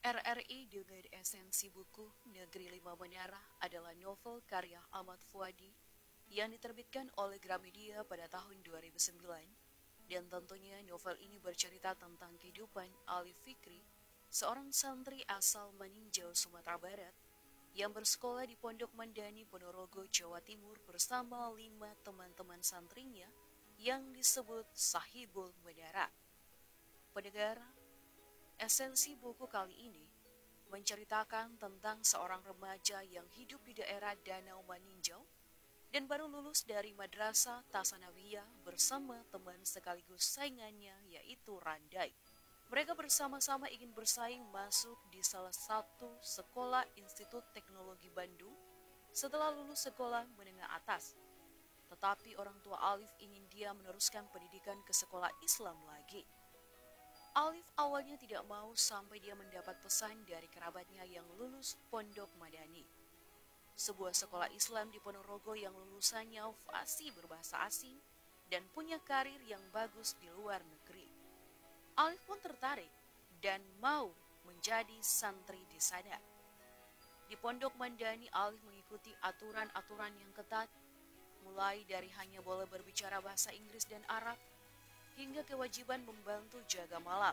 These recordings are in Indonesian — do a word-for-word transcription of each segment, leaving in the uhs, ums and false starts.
R R I dengan esensi buku Negeri Lima Menara adalah novel karya Ahmad Fuadi yang diterbitkan oleh Gramedia pada tahun dua ribu sembilan, dan tentunya novel ini bercerita tentang kehidupan Alif Fikri, seorang santri asal Maninjau, Sumatera Barat yang bersekolah di Pondok Mandani, Ponorogo, Jawa Timur bersama lima teman-teman santrinya yang disebut Sahibul Menara. Pendengar, esensi buku kali ini menceritakan tentang seorang remaja yang hidup di daerah Danau Maninjau dan baru lulus dari Madrasah Tasanawiyah bersama teman sekaligus saingannya, yaitu Randai. Mereka bersama-sama ingin bersaing masuk di salah satu sekolah Institut Teknologi Bandung setelah lulus sekolah menengah atas. Tetapi orang tua Alif ingin dia meneruskan pendidikan ke sekolah Islam lagi. Alif awalnya tidak mau sampai dia mendapat pesan dari kerabatnya yang lulus Pondok Madani, sebuah sekolah Islam di Ponorogo yang lulusannya fasih berbahasa asing dan punya karir yang bagus di luar negeri. Alif pun tertarik dan mau menjadi santri di sana. Di Pondok Mandani, Alif mengikuti aturan-aturan yang ketat, mulai dari hanya boleh berbicara bahasa Inggris dan Arab, hingga kewajiban membantu jaga malam.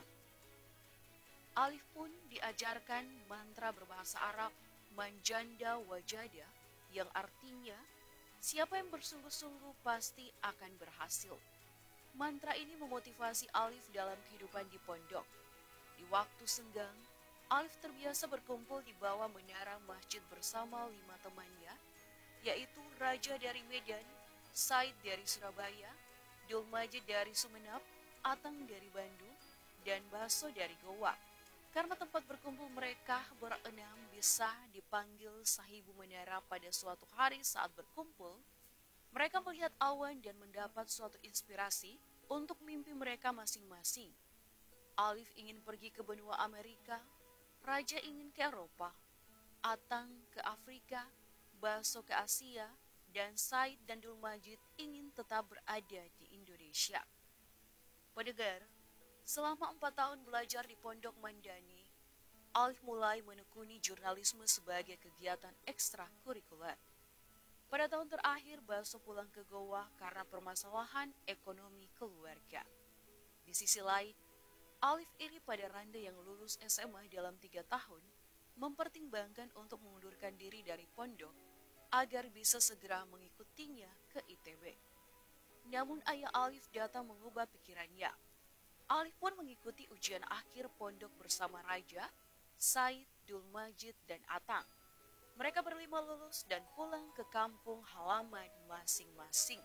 Alif pun diajarkan mantra berbahasa Arab Manjanda Wajada, yang artinya siapa yang bersungguh-sungguh pasti akan berhasil. Mantra ini memotivasi Alif dalam kehidupan di pondok. Di waktu senggang, Alif terbiasa berkumpul di bawah menara masjid bersama lima temannya, yaitu Raja dari Medan, Said dari Surabaya, Dul Majid dari Sumenep, Atang dari Bandung, dan Baso dari Goa. Karena tempat berkumpul mereka berenam bisa dipanggil Sahibu Menara. Pada suatu hari saat berkumpul, mereka melihat awan dan mendapat suatu inspirasi untuk mimpi mereka masing-masing. Alif ingin pergi ke benua Amerika, Raja ingin ke Eropa, Atang ke Afrika, Baso ke Asia, dan Said dan Dul Majid ingin tetap berada di Indonesia. Pendengar, selama empat tahun belajar di Pondok Mandani, Alif mulai menekuni jurnalisme sebagai kegiatan ekstrakurikuler. Pada tahun terakhir, Baso pulang ke Goa karena permasalahan ekonomi keluarga. Di sisi lain, Alif iri pada Randa yang lulus S M A dalam tiga tahun, mempertimbangkan untuk mengundurkan diri dari pondok agar bisa segera mengikutinya ke I T B. Namun ayah Alif datang mengubah pikirannya. Alif pun mengikuti ujian akhir pondok bersama Raja, Said, Dul Majid, dan Atang. Mereka berlima lulus dan pulang ke kampung halaman masing-masing.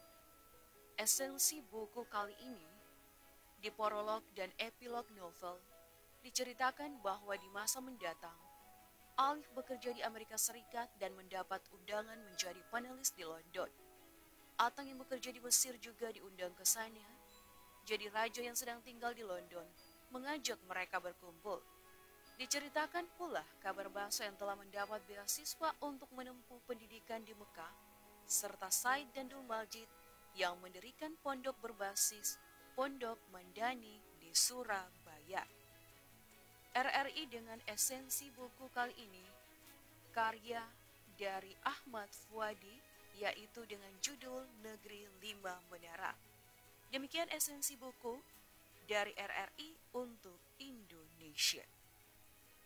Esensi buku kali ini, di prolog dan epilog novel, diceritakan bahwa di masa mendatang, Alif bekerja di Amerika Serikat dan mendapat undangan menjadi panelis di London. Atang yang bekerja di Mesir juga diundang ke sana. Jadi raja yang sedang tinggal di London mengajak mereka berkumpul. Diceritakan pula kabar Baso yang telah mendapat beasiswa untuk menempuh pendidikan di Mekah, serta Said dan Dul Majid yang mendirikan pondok berbasis Pondok Mandani di Surabaya. R R I dengan esensi buku kali ini, karya dari Ahmad Fuadi, yaitu dengan judul Negeri Lima Menara. Demikian esensi buku dari R R I untuk Indonesia.